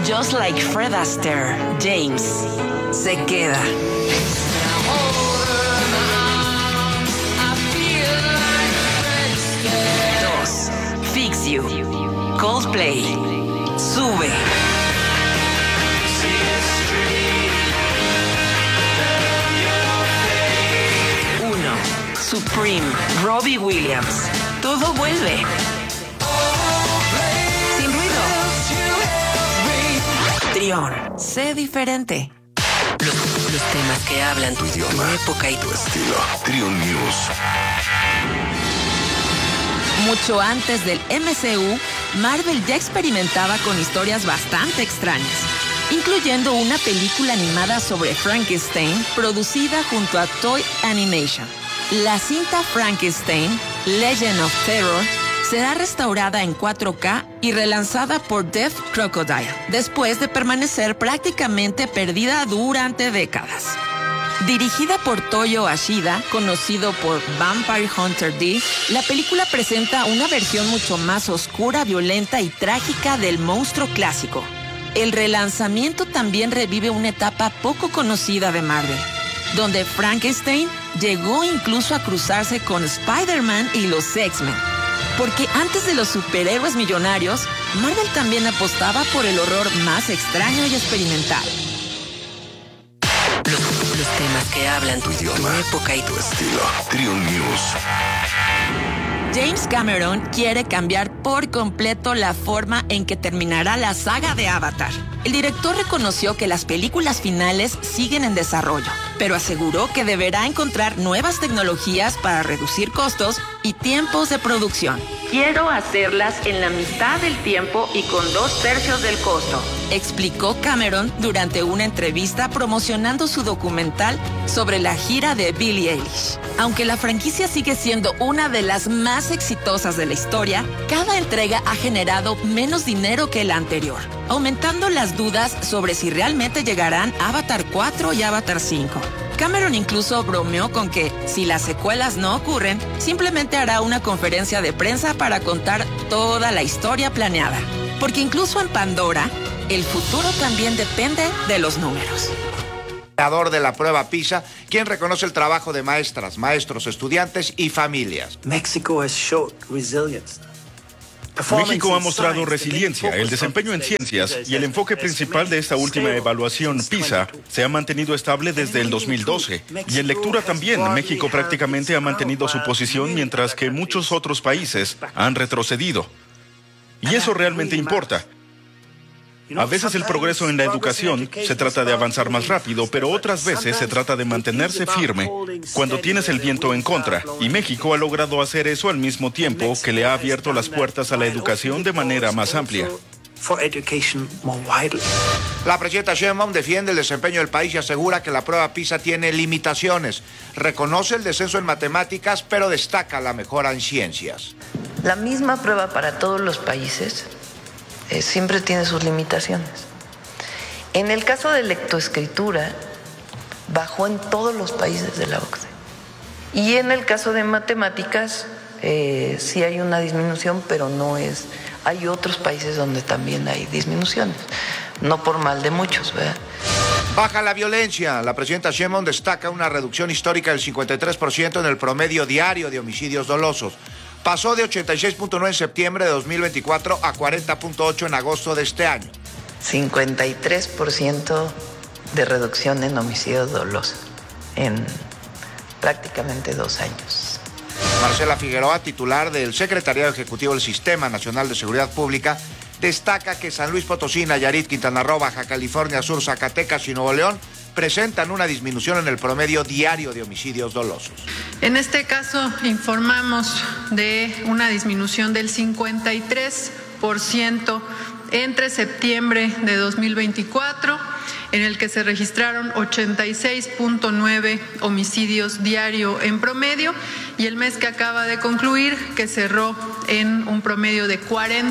Just like Fred Astaire, James se queda. 2. Fix You, Coldplay, sube. 1. Supreme, Robbie Williams, todo vuelve. Sin ruido. Trión, sé diferente. Los temas que hablan tu idioma, tu época y tu estilo. Trión News. Mucho antes del MCU, Marvel ya experimentaba con historias bastante extrañas, incluyendo una película animada sobre Frankenstein producida junto a Toy Animation. La cinta Frankenstein, Legend of Terror, será restaurada en 4K y relanzada por Death Crocodile, después de permanecer prácticamente perdida durante décadas. Dirigida por Toyo Ashida, conocido por Vampire Hunter D, la película presenta una versión mucho más oscura, violenta y trágica del monstruo clásico. El relanzamiento también revive una etapa poco conocida de Marvel, donde Frankenstein llegó incluso a cruzarse con Spider-Man y los X-Men. Porque antes de los superhéroes millonarios, Marvel también apostaba por el horror más extraño y experimental. Los temas que hablan tu idioma, tu época y tu estilo. Trión News. James Cameron quiere cambiar por completo la forma en que terminará la saga de Avatar. El director reconoció que las películas finales siguen en desarrollo, pero aseguró que deberá encontrar nuevas tecnologías para reducir costos y tiempos de producción. Quiero hacerlas en la mitad del tiempo y con 2/3 del costo, explicó Cameron durante una entrevista promocionando su documental sobre la gira de Billie Eilish. Aunque la franquicia sigue siendo una de las más exitosas de la historia, cada entrega ha generado menos dinero que la anterior, aumentando las dudas sobre si realmente llegarán Avatar 4 y Avatar 5. Cameron incluso bromeó con que, si las secuelas no ocurren, simplemente hará una conferencia de prensa para contar toda la historia planeada. Porque incluso en Pandora, el futuro también depende de los números. Creador de la prueba PISA, quien reconoce el trabajo de maestras, maestros, estudiantes y familias. México ha mostrado resiliencia, el desempeño en ciencias y el enfoque principal de esta última evaluación PISA se ha mantenido estable desde el 2012. Y en lectura también, México prácticamente ha mantenido su posición mientras que muchos otros países han retrocedido. Y eso realmente importa. A veces el progreso en la educación se trata de avanzar más rápido, pero otras veces se trata de mantenerse firme cuando tienes el viento en contra. Y México ha logrado hacer eso al mismo tiempo que le ha abierto las puertas a la educación de manera más amplia. La presidenta Sheinbaum defiende el desempeño del país y asegura que la prueba PISA tiene limitaciones. Reconoce el descenso en matemáticas, pero destaca la mejora en ciencias. La misma prueba para todos los países siempre tiene sus limitaciones. En el caso de lectoescritura, bajó en todos los países de la OCDE. Y en el caso de matemáticas, sí hay una disminución, pero no es... Hay otros países donde también hay disminuciones, no por mal de muchos, ¿verdad? Baja la violencia. La presidenta Sheinbaum destaca una reducción histórica del 53% en el promedio diario de homicidios dolosos. Pasó de 86.9 en septiembre de 2024 a 40.8 en agosto de este año. 53% de reducción en homicidios dolosos en prácticamente 2 años. Marcela Figueroa, titular del Secretariado Ejecutivo del Sistema Nacional de Seguridad Pública, destaca que San Luis Potosí, Nayarit, Quintana Roo, Baja California Sur, Zacatecas y Nuevo León presentan una disminución en el promedio diario de homicidios dolosos. En este caso, informamos de una disminución del 53% entre septiembre de 2024, en el que se registraron 86.9 homicidios diario en promedio, y el mes que acaba de concluir, que cerró en un promedio de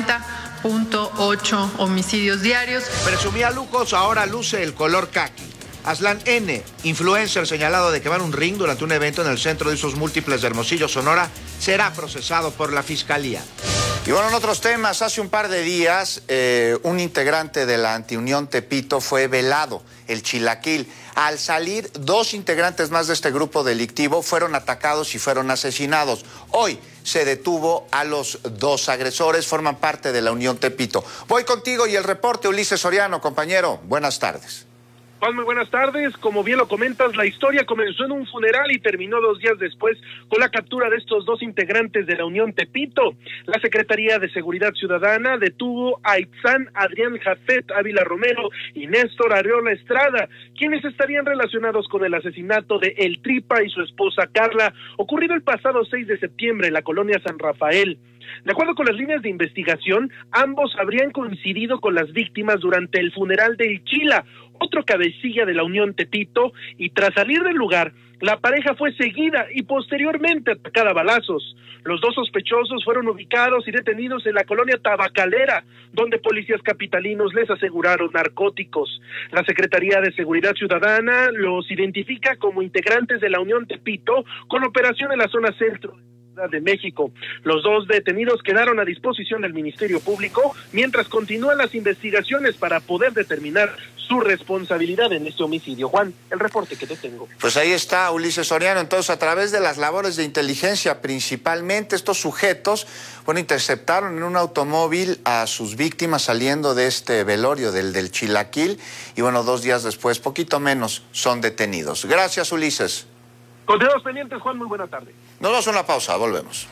40.8 homicidios diarios. Presumía lujos, ahora luce el color caqui. Aslan N., influencer señalado de quemar un ring durante un evento en el Centro de Usos Múltiples de Hermosillo, Sonora, será procesado por la Fiscalía. Y bueno, en otros temas, hace un par de días, un integrante de la Antiunión Tepito fue velado, el Chilaquil. Al salir, 2 integrantes más de este grupo delictivo fueron atacados y fueron asesinados. Hoy se detuvo a los 2 agresores, forman parte de la Unión Tepito. Voy contigo y el reporte, Ulises Soriano, compañero. Buenas tardes. Juan, muy buenas tardes. Como bien lo comentas, la historia comenzó en un funeral y terminó 2 días después con la captura de estos 2 integrantes de la Unión Tepito. La Secretaría de Seguridad Ciudadana detuvo a Itzán Adrián Jafet Ávila Romero y Néstor Arreola Estrada, quienes estarían relacionados con el asesinato de El Tripa y su esposa Carla, ocurrido el pasado 6 de septiembre en la colonia San Rafael. De acuerdo con las líneas de investigación, ambos habrían coincidido con las víctimas durante el funeral de El Chila, otro cabecilla de la Unión Tepito, y tras salir del lugar, la pareja fue seguida y posteriormente atacada a balazos. Los 2 sospechosos fueron ubicados y detenidos en la colonia Tabacalera, donde policías capitalinos les aseguraron narcóticos. La Secretaría de Seguridad Ciudadana los identifica como integrantes de la Unión Tepito con operación en la zona centro de México. Los 2 detenidos quedaron a disposición del Ministerio Público mientras continúan las investigaciones para poder determinar su responsabilidad en este homicidio. Juan, el reporte que te tengo. Pues ahí está, Ulises Soriano. Entonces, a través de las labores de inteligencia, principalmente estos sujetos, interceptaron en un automóvil a sus víctimas saliendo de este velorio del Chilaquil y 2 días después, poquito menos, son detenidos. Gracias, Ulises. Continuamos pendientes, Juan, muy buena tarde. Nos vamos a una pausa, volvemos.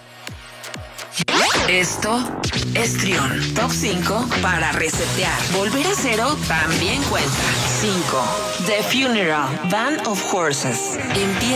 Esto es Trión. Top 5 para resetear. Volver a cero también cuenta. 5. The Funeral, Band of Horses. Empieza